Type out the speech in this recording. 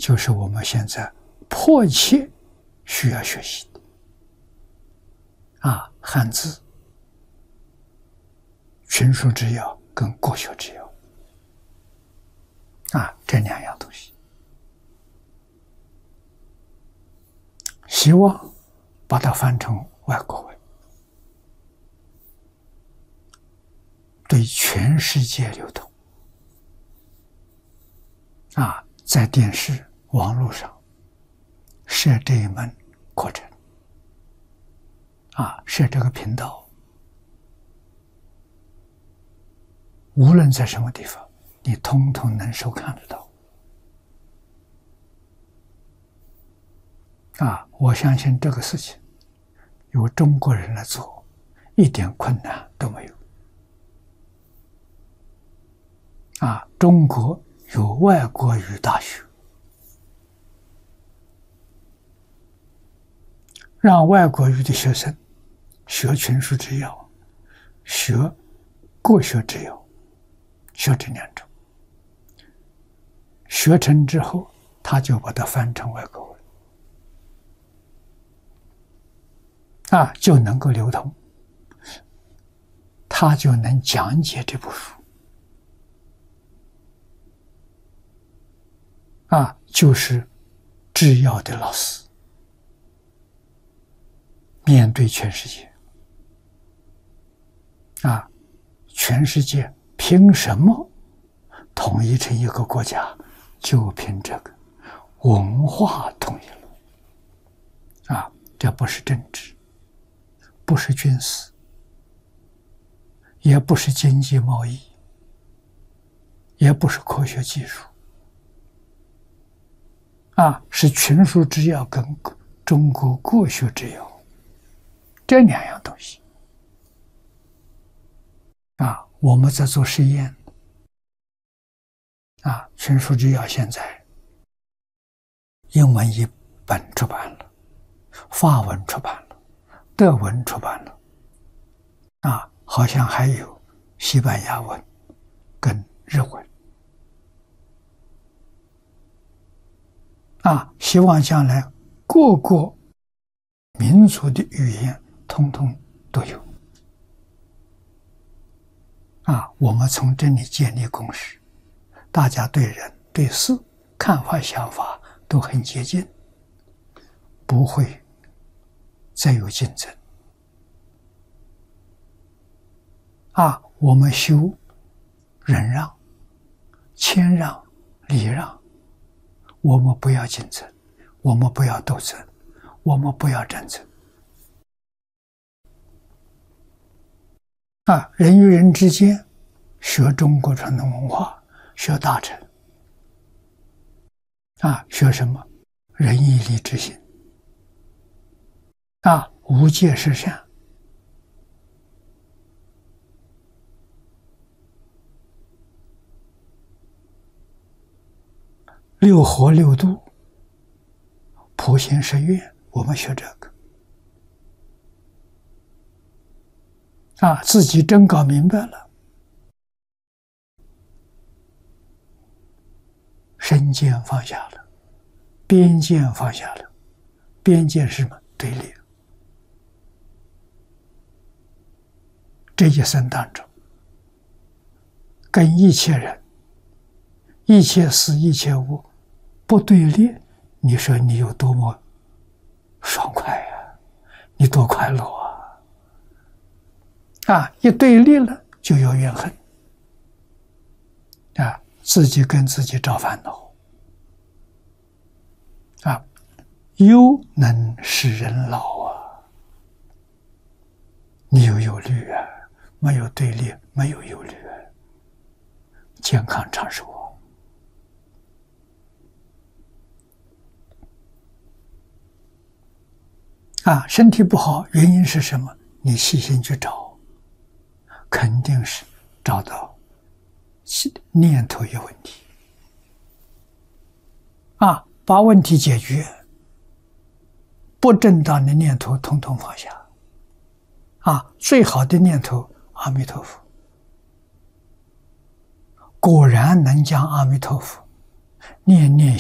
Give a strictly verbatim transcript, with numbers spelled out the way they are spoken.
就是我们现在迫切需要学习的啊，汉字、群书之要跟国学之要啊，这两样东西，希望把它翻成外国文，对全世界流通啊，在电视、网络上设这一门课程啊，设这个频道，无论在什么地方，你通通能收看得到啊！我相信这个事情由中国人来做，一点困难都没有啊！中国有外国语大学，让外国语的学生学群书之要，学国学之要，学这两种，学成之后，他就把它翻成外国文啊，就能够流通，他就能讲解这部书啊，就是制药的老师面对全世界啊，全世界凭什么统一成一个国家？就凭这个文化统一了啊！这不是政治，不是军事，也不是经济贸易，也不是科学技术啊，是群书之要跟中国国学之要这两样东西啊，我们在做实验啊，群书之要现在英文一本出版了，法文出版了，德文出版了啊，好像还有西班牙文跟日文啊，希望将来各个民族的语言通通都有啊，我们从这里建立共识，大家对人对事看法想法都很接近，不会再有竞争啊，我们修忍让、谦让、礼让，我们不要竞争，我们不要斗争，我们不要战争啊，人与人之间学中国传统文化，学大乘啊，学什么？仁义礼智信啊，无戒是善六和六度，普行十愿，我们学这个啊，自己真搞明白了，身见放下了，边见放下了，边见是什么？对立。这一生当中，跟一切人、一切事、一切物不对立，你说你有多么爽快呀、啊？你多快乐啊！啊，一对立了就有怨恨啊，自己跟自己找烦恼啊，忧能使人老啊！你有忧虑啊，没有对立，没有忧虑，健康长寿啊！身体不好，原因是什么？你细心去找，肯定是找到念头有问题啊！把问题解决，不正当的念头统统放下啊！最好的念头阿弥陀佛，果然能将阿弥陀佛念念